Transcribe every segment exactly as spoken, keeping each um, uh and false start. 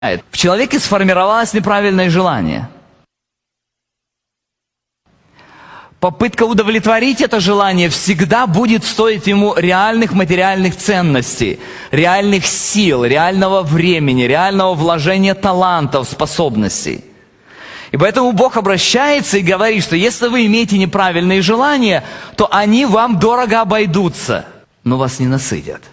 В человеке сформировалось неправильное желание. Попытка удовлетворить это желание всегда будет стоить ему реальных материальных ценностей, реальных сил, реального времени, реального вложения талантов, способностей. И поэтому Бог обращается и говорит, что если вы имеете неправильные желания, то они вам дорого обойдутся, но вас не насытят.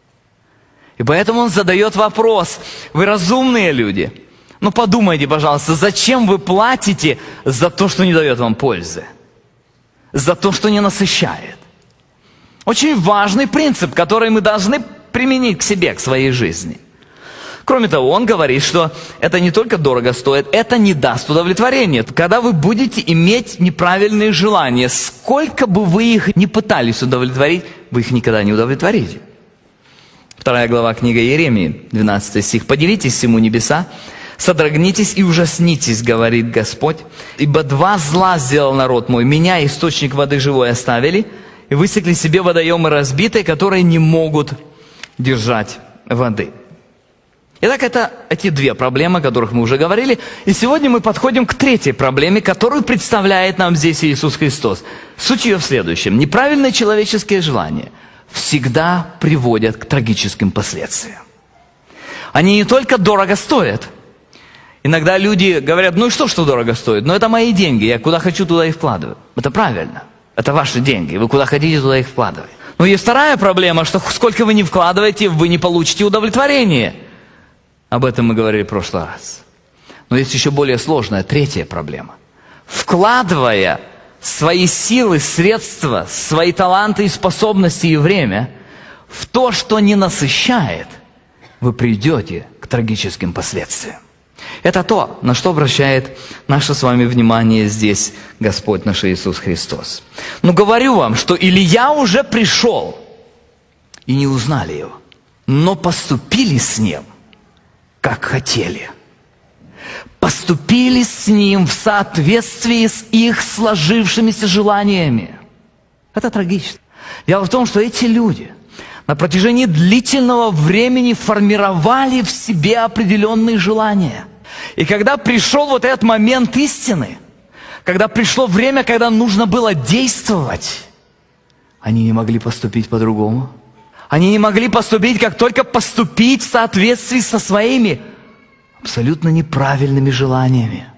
И поэтому Он задает вопрос: вы разумные люди, ну подумайте, пожалуйста, зачем вы платите за то, что не дает вам пользы? За то, что не насыщает. Очень важный принцип, который мы должны применить к себе, к своей жизни. Кроме того, он говорит, что это не только дорого стоит, это не даст удовлетворения. Когда вы будете иметь неправильные желания, сколько бы вы их ни пытались удовлетворить, вы их никогда не удовлетворите. Вторая глава книга Иеремии, двенадцатый стих. «Подивитесь всему небеса, содрогнитесь и ужаснитесь, говорит Господь, ибо два зла сделал народ мой. Меня, источник воды живой, оставили, и высекли себе водоемы разбитые, которые не могут держать воды». Итак, это эти две проблемы, о которых мы уже говорили. И сегодня мы подходим к третьей проблеме, которую представляет нам здесь Иисус Христос. Суть ее в следующем. Неправильные человеческие желания всегда приводят к трагическим последствиям. Они не только дорого стоят. Иногда люди говорят: ну и что, что дорого стоит? Ну это мои деньги, я куда хочу, туда их вкладываю. Это правильно. Это ваши деньги, вы куда хотите, туда их вкладываете. Но есть вторая проблема, что сколько вы ни вкладываете, вы не получите удовлетворение. Об этом мы говорили в прошлый раз. Но есть еще более сложная, третья проблема. Вкладывая свои силы, средства, свои таланты и способности и время в то, что не насыщает, вы придете к трагическим последствиям. Это то, на что обращает наше с вами внимание здесь Господь наш Иисус Христос. Но говорю вам, что Илия уже пришел, и не узнали его, но поступили с ним, как хотели. Поступили с ним в соответствии с их сложившимися желаниями. Это трагично. Дело в том, что эти люди на протяжении длительного времени формировали в себе определенные желания. И когда пришел вот этот момент истины, когда пришло время, когда нужно было действовать, они не могли поступить по-другому. Они не могли поступить, как только поступить в соответствии со своими абсолютно неправильными желаниями.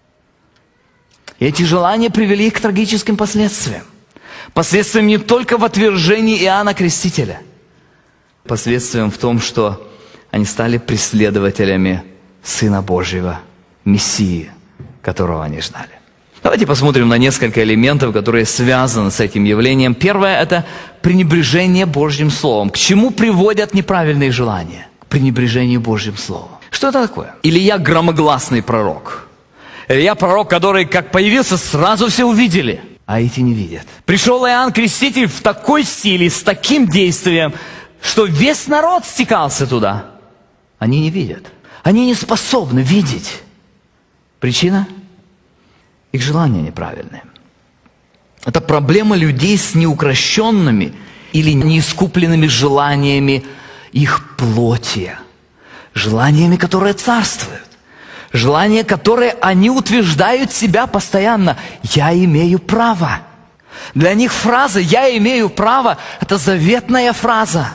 И эти желания привели их к трагическим последствиям. Последствиям не только в отвержении Иоанна Крестителя. Последствиям в том, что они стали преследователями Сына Божьего, Мессии, которого они ждали. Давайте посмотрим на несколько элементов, которые связаны с этим явлением. Первое – это пренебрежение Божьим Словом. К чему приводят неправильные желания? К пренебрежению Божьим Словом. Что это такое? Илия – громогласный пророк. Илия – пророк, который, как появился, сразу все увидели, а эти не видят. Пришел Иоанн Креститель в такой силе, с таким действием, что весь народ стекался туда. Они не видят. Они не способны видеть. Причина? Их желания неправильные. Это проблема людей с неукрощенными или неискупленными желаниями их плоти. Желаниями, которые царствуют. Желания, которые они утверждают себя постоянно. «Я имею право». Для них фраза «я имею право» – это заветная фраза.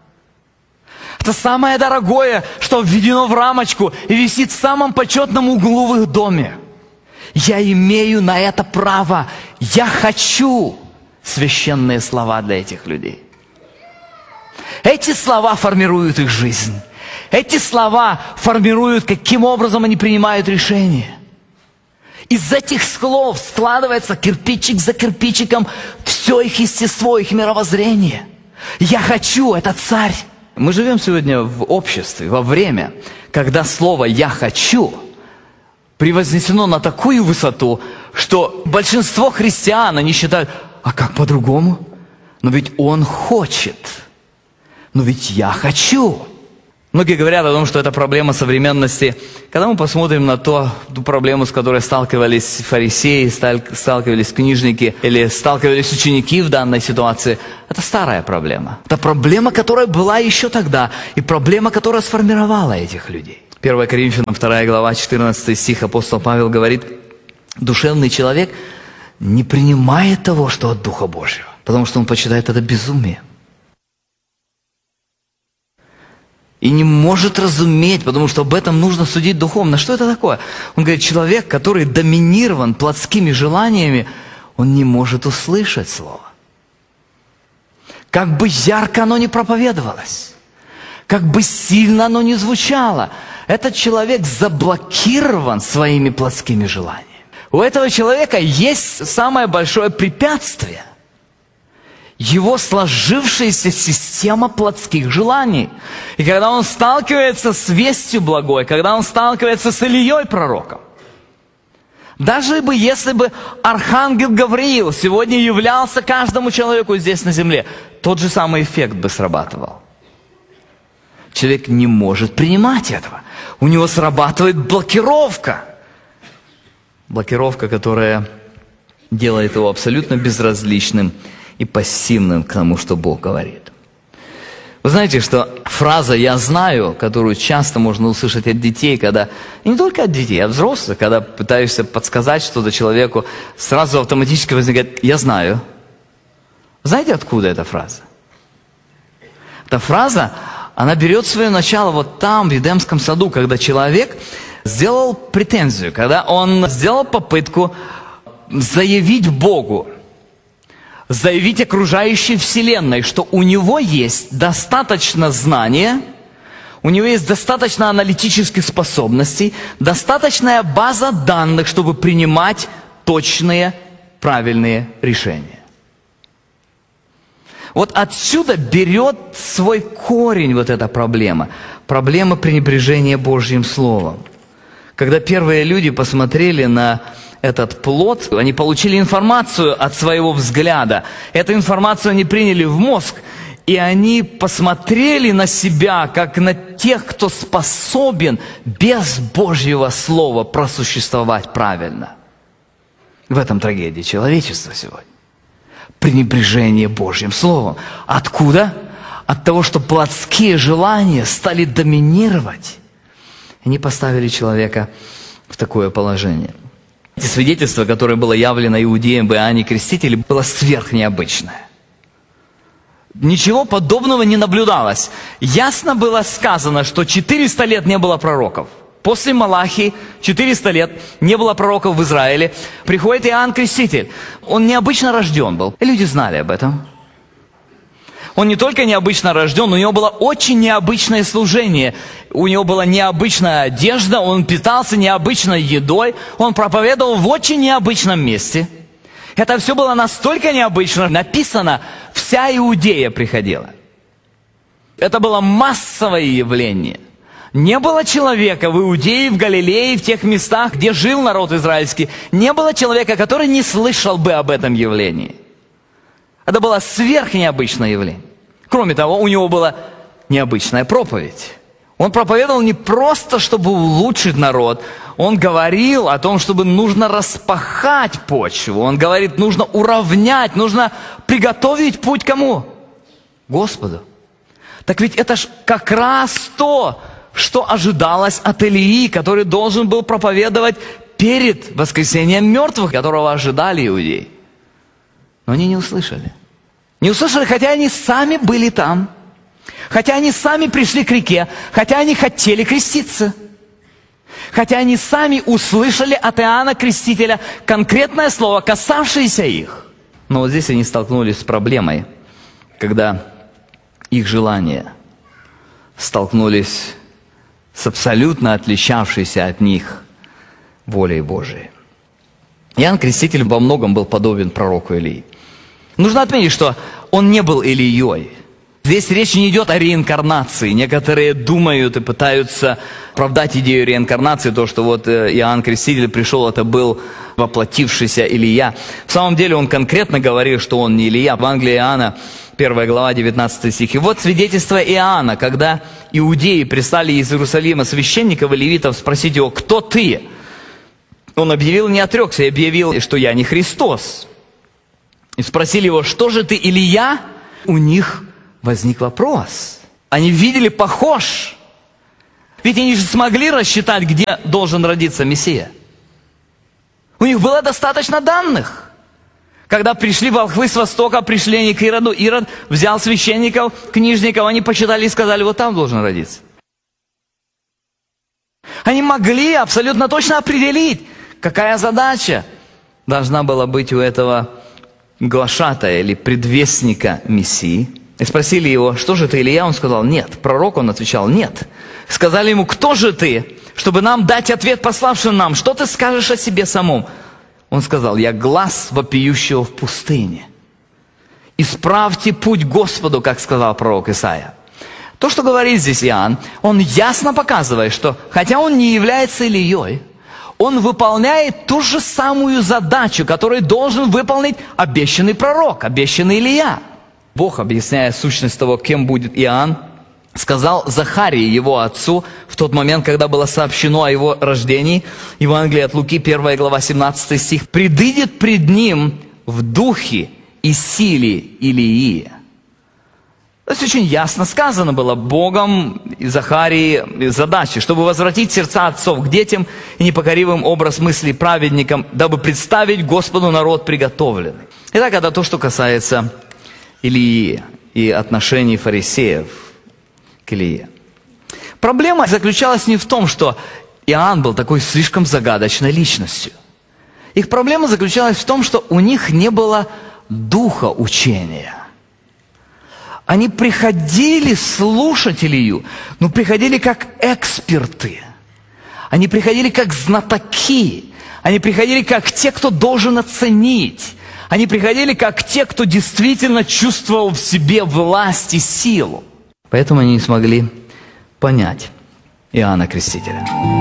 Это самое дорогое, что введено в рамочку и висит в самом почетном углу в их доме. Я имею на это право. Я хочу. Священные слова для этих людей. Эти слова формируют их жизнь. Эти слова формируют, каким образом они принимают решения. Из этих слов складывается кирпичик за кирпичиком все их естество, их мировоззрение. Я хочу, это царь. Мы живем сегодня в обществе, во время, когда слово «я хочу» превознесено на такую высоту, что большинство христиан, они считают: а как по-другому? Но ведь он хочет. Но ведь я хочу. Многие говорят о том, что это проблема современности. Когда мы посмотрим на то, ту проблему, с которой сталкивались фарисеи, сталкивались книжники или сталкивались ученики в данной ситуации, это старая проблема. Это проблема, которая была еще тогда, и проблема, которая сформировала этих людей. первое Коринфянам вторая глава, четырнадцатый стих, апостол Павел говорит: душевный человек не принимает того, что от Духа Божьего, потому что он почитает это безумие. И не может разуметь, потому что об этом нужно судить духовно. Что это такое? Он говорит, человек, который доминирован плотскими желаниями, он не может услышать слово. Как бы ярко оно ни проповедовалось, как бы сильно оно ни звучало, этот человек заблокирован своими плотскими желаниями. У этого человека есть самое большое препятствие. Его сложившаяся система плотских желаний. И когда он сталкивается с вестью благой, когда он сталкивается с Илией пророком, даже бы, если бы архангел Гавриил сегодня являлся каждому человеку здесь на земле, тот же самый эффект бы срабатывал. Человек не может принимать этого. У него срабатывает блокировка. Блокировка, которая делает его абсолютно безразличным и пассивным к тому, что Бог говорит. Вы знаете, что фраза «я знаю», которую часто можно услышать от детей, когда, и не только от детей, а от взрослых, когда пытаешься подсказать что-то человеку, сразу автоматически возникает «я знаю». Знаете, откуда эта фраза? Эта фраза, она берет свое начало вот там, в Эдемском саду, когда человек сделал претензию, когда он сделал попытку заявить Богу, заявить окружающей вселенной, что у него есть достаточно знания, у него есть достаточно аналитических способностей, достаточная база данных, чтобы принимать точные, правильные решения. Вот отсюда берет свой корень вот эта проблема. Проблема пренебрежения Божьим Словом. Когда первые люди посмотрели на этот плод, они получили информацию от своего взгляда. Эту информацию они приняли в мозг, и они посмотрели на себя, как на тех, кто способен без Божьего Слова просуществовать правильно. В этом трагедия человечества сегодня. Пренебрежение Божьим Словом. Откуда? От того, что плотские желания стали доминировать. Они поставили человека в такое положение. Эти свидетельства, которое было явлено иудеям в Иоанне Крестителе, было сверхнеобычное. Ничего подобного не наблюдалось. Ясно было сказано, что четыреста лет не было пророков. После Малахии четыреста лет не было пророков в Израиле. Приходит Иоанн Креститель. Он необычно рожден был. И люди знали об этом. Он не только необычно рожден, у него было очень необычное служение. У него была необычная одежда, он питался необычной едой, он проповедовал в очень необычном месте. Это все было настолько необычно, написано, вся Иудея приходила. Это было массовое явление. Не было человека в Иудее, в Галилее, в тех местах, где жил народ израильский, не было человека, который не слышал бы об этом явлении. Это было сверхнеобычное явление. Кроме того, у него была необычная проповедь. Он проповедовал не просто, чтобы улучшить народ. Он говорил о том, чтобы нужно распахать почву. Он говорит, нужно уравнять, нужно приготовить путь кому? Господу. Так ведь это ж как раз то, что ожидалось от Илии, который должен был проповедовать перед воскресением мертвых, которого ожидали иудеи. Но они не услышали. Не услышали, хотя они сами были там. Хотя они сами пришли к реке. Хотя они хотели креститься. Хотя они сами услышали от Иоанна Крестителя конкретное слово, касавшееся их. Но вот здесь они столкнулись с проблемой, когда их желания столкнулись с абсолютно отличавшейся от них волей Божией. Иоанн Креститель во многом был подобен пророку Илии. Нужно отметить, что он не был Илией. Здесь речь не идет о реинкарнации. Некоторые думают и пытаются оправдать идею реинкарнации, то, что вот Иоанн Креститель пришел, это был воплотившийся Илия. В самом деле он конкретно говорил, что он не Илия. В Евангелии Иоанна, первая глава, девятнадцатый стих. И вот свидетельство Иоанна, когда иудеи прислали из Иерусалима священников и левитов спросить его, кто ты? Он объявил, не отрекся, и объявил, что я не Христос. И спросили его, что же ты, Илия? У них возник вопрос. Они видели, похож. Ведь они же смогли рассчитать, где должен родиться Мессия. У них было достаточно данных. Когда пришли волхвы с востока, пришли они к Ироду, Ирод взял священников, книжников, они почитали и сказали, вот там должен родиться. Они могли абсолютно точно определить, какая задача должна была быть у этого глашатая или предвестника Мессии. И спросили его, что же ты, Илия? Он сказал, нет. Пророк, он отвечал, нет. Сказали ему, кто же ты, чтобы нам дать ответ пославшим нам? Что ты скажешь о себе самом? Он сказал, я глас вопиющего в пустыне. Исправьте путь Господу, как сказал пророк Исаия. То, что говорит здесь Иоанн, он ясно показывает, что хотя он не является Илией, он выполняет ту же самую задачу, которую должен выполнить обещанный пророк, обещанный Илия. Бог, объясняя сущность того, кем будет Иоанн, сказал Захарии, его отцу, в тот момент, когда было сообщено о его рождении, Евангелие от Луки, первая глава, семнадцатый стих, «Предыдет пред ним в духе и силе Илии». То есть очень ясно сказано было Богом и Захарии задачи, чтобы возвратить сердца отцов к детям и непокоривым образ мыслей праведникам, дабы представить Господу народ приготовленный. Итак, это то, что касается Илии и отношений фарисеев к Илии. Проблема заключалась не в том, что Иоанн был такой слишком загадочной личностью. Их проблема заключалась в том, что у них не было духа учения. Они приходили слушать Илию, но приходили как эксперты. Они приходили как знатоки. Они приходили как те, кто должен оценить. Они приходили как те, кто действительно чувствовал в себе власть и силу. Поэтому они не смогли понять Иоанна Крестителя.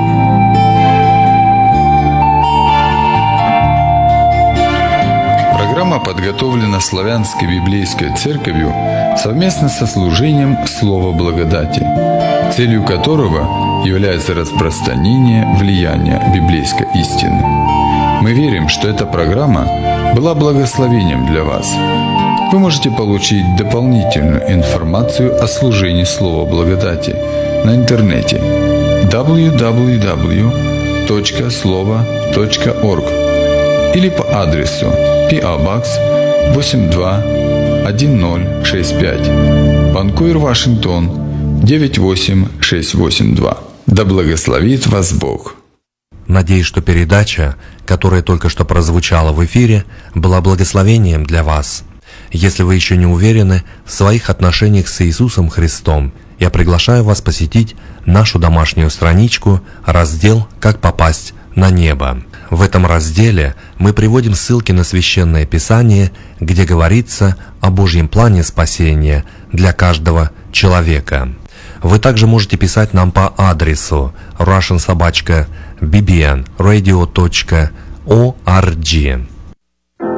Программа подготовлена Славянской библейской церковью совместно со служением «Слово благодати», целью которого является распространение влияния библейской истины. Мы верим, что эта программа была благословением для вас. Вы можете получить дополнительную информацию о служении «Слова благодати» на интернете дабл ю дабл ю дабл ю точка слова точка орг или по адресу пи о Box восемь два один ноль шесть пять, Ванкувер, Вашингтон девять восемь шесть восемь два. Да благословит вас Бог! Надеюсь, что передача, которая только что прозвучала в эфире, была благословением для вас. Если вы еще не уверены в своих отношениях с Иисусом Христом, я приглашаю вас посетить нашу домашнюю страничку, раздел «Как попасть на небо». В этом разделе мы приводим ссылки на Священное Писание, где говорится о Божьем плане спасения для каждого человека. Вы также можете писать нам по адресу russian собака би би эн радио точка орг.